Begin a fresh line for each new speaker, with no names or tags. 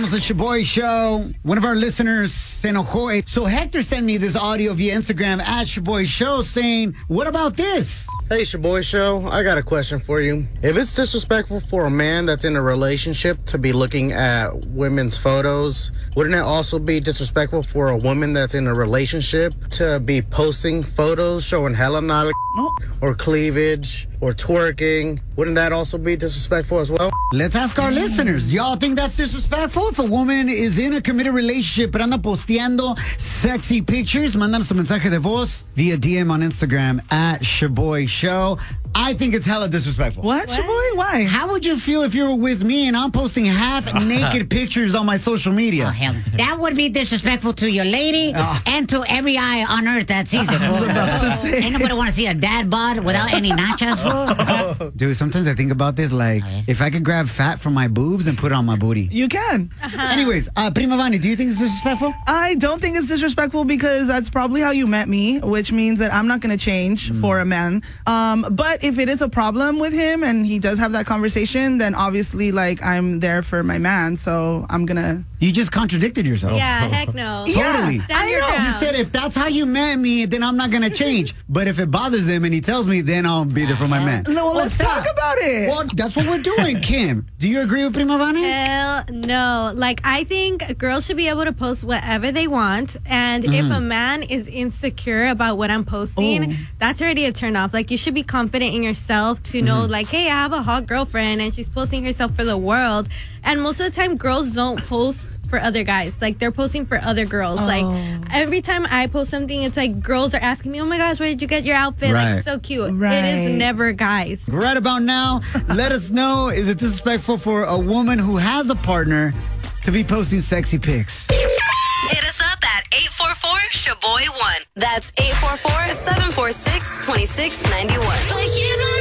Continuamos the Shaboy Show. One of our listeners se enojó. So Hector sent me this audio via Instagram at Shaboy Show saying, what about this?
Hey, Shaboy Show. I got a question for you. If it's disrespectful for a man that's in a relationship to be looking at women's photos, wouldn't it also be disrespectful for a woman that's in a relationship to be posting photos showing hella knowledge or cleavage or twerking? Wouldn't that also be disrespectful as well?
Let's ask our listeners. Do y'all think that's disrespectful? If a woman is in a committed relationship pero anda posteando sexy pictures, mándanos tu mensaje de voz via DM on Instagram at Shaboy Show. I think it's hella disrespectful.
What, Shaboy? Why?
How would you feel if you were with me and I'm posting half-naked pictures on my social media?
Oh, hell. That would be disrespectful to your lady and to every eye on earth that sees it, fool. Ain't nobody want to see a dad bod without any nachos, fool.
Dude, sometimes I think about this, like, if I could grab fat from my boobs and put it on my booty.
You can.
Anyways, Prima Vani, do you think it's disrespectful?
I don't think it's disrespectful because that's probably how you met me, which means that I'm not going to change for a man. But if it is a problem with him and he does have that conversation, then obviously, like, I'm there for my man, so I'm going to...
You just contradicted yourself.
Yeah, heck no.
Totally.
Stand your ground.
You said if that's how you met me, then I'm not going to change. But if it bothers him and he tells me, then I'll be there for my man.
No, let's talk about it.
Well, that's what we're doing, Kim. Do you agree with Prima Vani?
Hell no. Like, I think girls should be able to post whatever they want. And if a man is insecure about what I'm posting, that's already a turn off. Like, you should be confident in yourself to know, like, hey, I have a hot girlfriend and she's posting herself for the world. And most of the time, girls don't post for other guys. Like, they're posting for other girls. Like, every time I post something, it's like girls are asking me, oh my gosh, where did you get your outfit?
Right.
Like, so cute.
Right.
It is never guys.
Right about now, let us know, is it disrespectful for a woman who has a partner to be posting sexy pics?
Hit us up at 844-SHABOY1. That's 844-746-2691.